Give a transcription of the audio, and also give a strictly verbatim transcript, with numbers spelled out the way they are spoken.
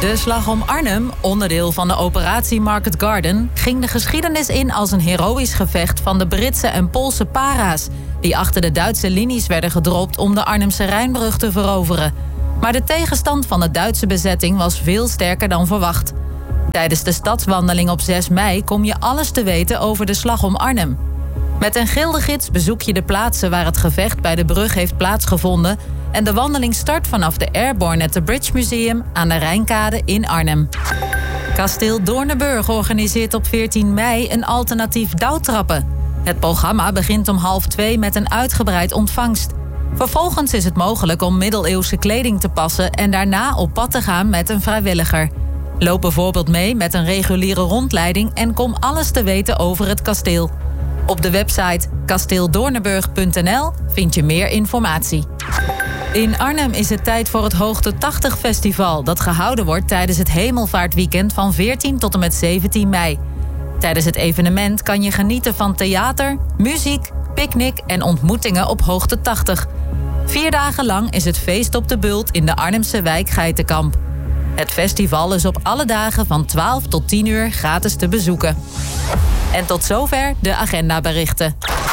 De Slag om Arnhem, onderdeel van de operatie Market Garden, ging de geschiedenis in als een heroïsch gevecht van de Britse en Poolse para's, die achter de Duitse linies werden gedropt om de Arnhemse Rijnbrug te veroveren. Maar de tegenstand van de Duitse bezetting was veel sterker dan verwacht. Tijdens de stadswandeling op zes mei kom je alles te weten over de Slag om Arnhem. Met een gildegids bezoek je de plaatsen waar het gevecht bij de brug heeft plaatsgevonden en de wandeling start vanaf de Airborne at the Bridge Museum aan de Rijnkade in Arnhem. Kasteel Doornenburg organiseert op veertien mei een alternatief douwtrappen. Het programma begint om half twee met een uitgebreid ontvangst. Vervolgens is het mogelijk om middeleeuwse kleding te passen en daarna op pad te gaan met een vrijwilliger. Loop bijvoorbeeld mee met een reguliere rondleiding en kom alles te weten over het kasteel. Op de website kasteeldoornenburg punt n l vind je meer informatie. In Arnhem is het tijd voor het Hoogte tachtig Festival, dat gehouden wordt tijdens het Hemelvaartweekend van veertien tot en met zeventien mei. Tijdens het evenement kan je genieten van theater, muziek, picknick en ontmoetingen op Hoogte tachtig. Vier dagen lang is het feest op de Bult in de Arnhemse wijk Geitenkamp. Het festival is op alle dagen van twaalf tot tien uur gratis te bezoeken. En tot zover de agendaberichten.